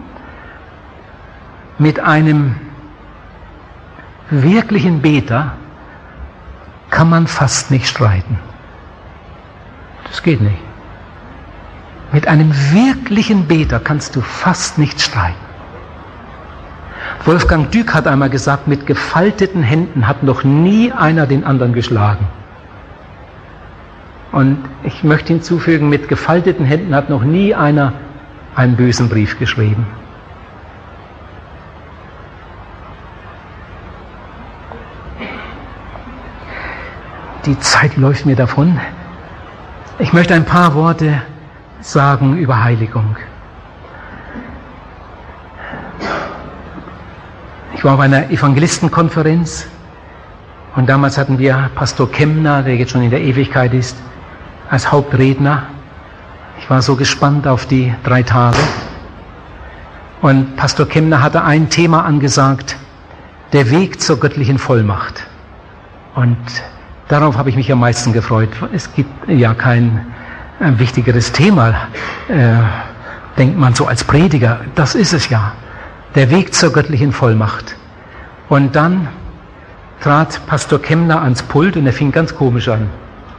Mit einem wirklichen Beter kann man fast nicht streiten. Das geht nicht. Mit einem wirklichen Beter kannst du fast nicht streiten. Wolfgang Dück hat einmal gesagt, mit gefalteten Händen hat noch nie einer den anderen geschlagen. Und ich möchte hinzufügen, mit gefalteten Händen hat noch nie einer einen bösen Brief geschrieben. Die Zeit läuft mir davon. Ich möchte ein paar Worte sagen über Heiligung. Ich war auf einer Evangelistenkonferenz und damals hatten wir Pastor Kemmner, der jetzt schon in der Ewigkeit ist, als Hauptredner. Ich war so gespannt auf die drei Tage. Und Pastor Kemmner hatte ein Thema angesagt, der Weg zur göttlichen Vollmacht. Und darauf habe ich mich am meisten gefreut. Es gibt ja kein ein wichtigeres Thema, äh, denkt man so als Prediger. Das ist es ja. Der Weg zur göttlichen Vollmacht. Und dann trat Pastor Kemmner ans Pult und er fing ganz komisch an.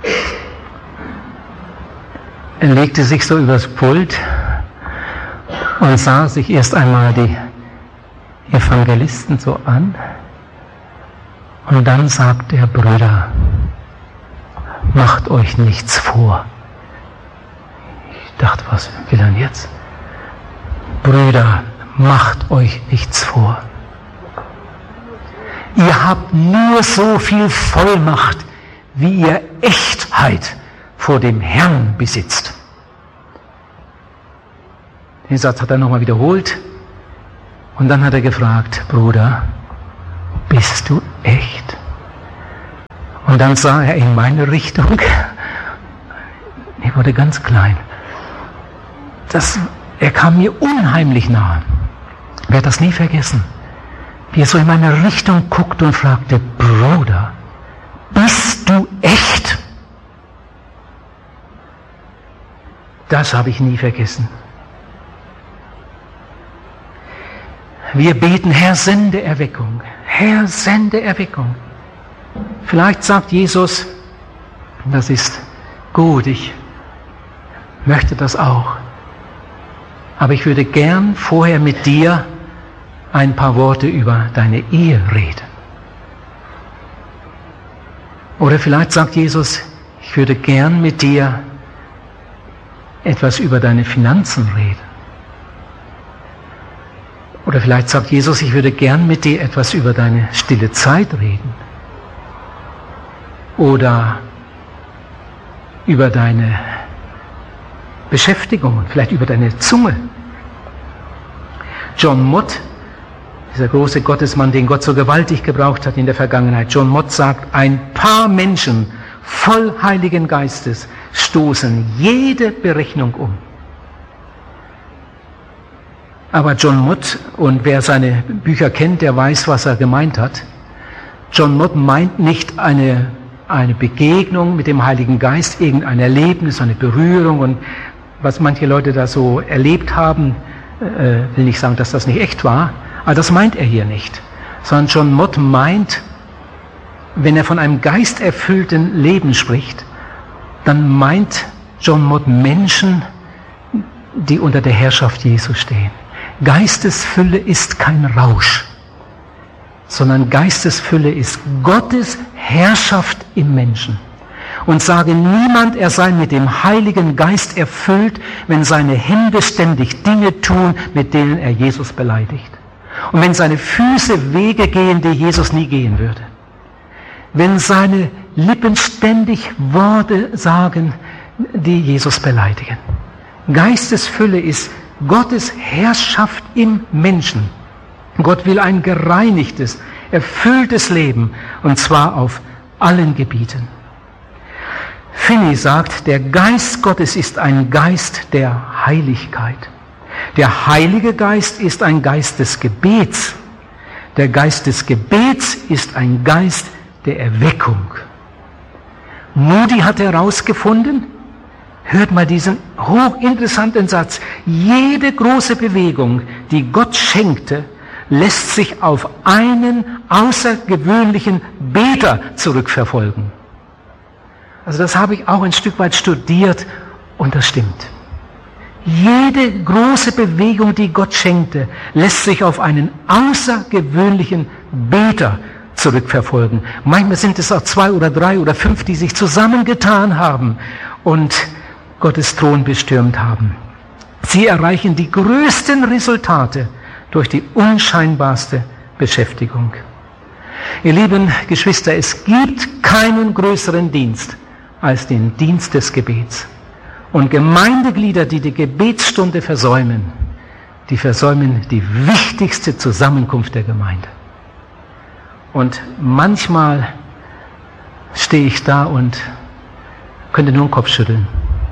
Er legte sich so übers Pult und sah sich erst einmal die Evangelisten so an. Und dann sagt er, Brüder, macht euch nichts vor. Ich dachte, was will er denn jetzt? Brüder, macht euch nichts vor. Ihr habt nur so viel Vollmacht, wie ihr Echtheit vor dem Herrn besitzt. Den Satz hat er nochmal wiederholt. Und dann hat er gefragt, Bruder, bist du echt? Und dann sah er in meine Richtung. Ich wurde ganz klein. Das, er kam mir unheimlich nahe. Ich werde das nie vergessen. Wie er so in meine Richtung guckte und fragte, Bruder, bist du echt? Das habe ich nie vergessen. Wir beten, Herr, sende Erweckung. Herr, sende Erweckung. Vielleicht sagt Jesus, das ist gut, ich möchte das auch. Aber ich würde gern vorher mit dir ein paar Worte über deine Ehe reden. Oder vielleicht sagt Jesus, ich würde gern mit dir etwas über deine Finanzen reden. Oder vielleicht sagt Jesus, ich würde gern mit dir etwas über deine stille Zeit reden. Oder über deine Beschäftigung, vielleicht über deine Zunge. John Mott, dieser große Gottesmann, den Gott so gewaltig gebraucht hat in der Vergangenheit, John Mott sagt, ein paar Menschen voll Heiligen Geistes stoßen jede Berechnung um. Aber John Mott, und wer seine Bücher kennt, der weiß, was er gemeint hat. John Mott meint nicht eine, eine Begegnung mit dem Heiligen Geist, irgendein Erlebnis, eine Berührung, und was manche Leute da so erlebt haben, äh, will nicht sagen, dass das nicht echt war, aber das meint er hier nicht. Sondern John Mott meint, wenn er von einem geisterfüllten Leben spricht, dann meint John Mott Menschen, die unter der Herrschaft Jesu stehen. Geistesfülle ist kein Rausch, sondern Geistesfülle ist Gottes Herrschaft im Menschen. Und sage niemand, er sei mit dem Heiligen Geist erfüllt, wenn seine Hände ständig Dinge tun, mit denen er Jesus beleidigt. Und wenn seine Füße Wege gehen, die Jesus nie gehen würde. Wenn seine Lippen ständig Worte sagen, die Jesus beleidigen. Geistesfülle ist Gottes Herrschaft im Menschen. Gott will ein gereinigtes, erfülltes Leben, und zwar auf allen Gebieten. Finney sagt, der Geist Gottes ist ein Geist der Heiligkeit. Der Heilige Geist ist ein Geist des Gebets. Der Geist des Gebets ist ein Geist der Erweckung. Moody hat herausgefunden, hört mal diesen hochinteressanten Satz, jede große Bewegung, die Gott schenkte, lässt sich auf einen außergewöhnlichen Beter zurückverfolgen. Also das habe ich auch ein Stück weit studiert, und das stimmt. Jede große Bewegung, die Gott schenkte, lässt sich auf einen außergewöhnlichen Beter zurückverfolgen. Manchmal sind es auch zwei oder drei oder fünf, die sich zusammengetan haben und Gottes Thron bestürmt haben. Sie erreichen die größten Resultate durch die unscheinbarste Beschäftigung. Ihr lieben Geschwister, es gibt keinen größeren Dienst als den Dienst des Gebets. Und Gemeindeglieder, die die Gebetsstunde versäumen, die versäumen die wichtigste Zusammenkunft der Gemeinde. Und manchmal stehe ich da und könnte nur den Kopf schütteln.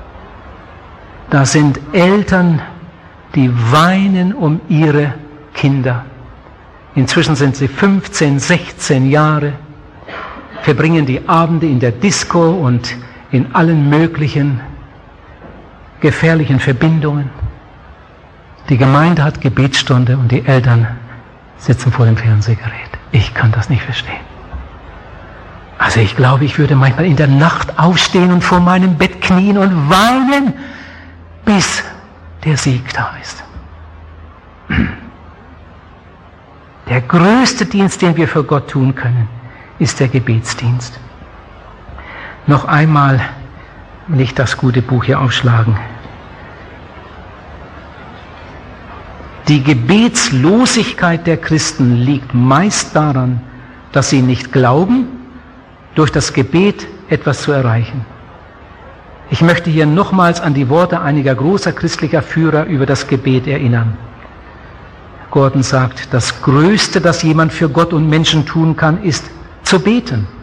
Da sind Eltern, die weinen um ihre Kinder. Inzwischen sind sie fünfzehn, sechzehn Jahre, verbringen die Abende in der Disco und in allen möglichen gefährlichen Verbindungen. Die Gemeinde hat Gebetsstunde und die Eltern sitzen vor dem Fernsehgerät. Ich kann das nicht verstehen. Also ich glaube, ich würde manchmal in der Nacht aufstehen und vor meinem Bett knien und weinen, bis der Sieg da ist. Der größte Dienst, den wir für Gott tun können, ist der Gebetsdienst. Noch einmal, nicht das gute Buch hier aufschlagen. Die Gebetslosigkeit der Christen liegt meist daran, dass sie nicht glauben, durch das Gebet etwas zu erreichen. Ich möchte hier nochmals an die Worte einiger großer christlicher Führer über das Gebet erinnern. Gordon sagt, das Größte, das jemand für Gott und Menschen tun kann, ist zu beten.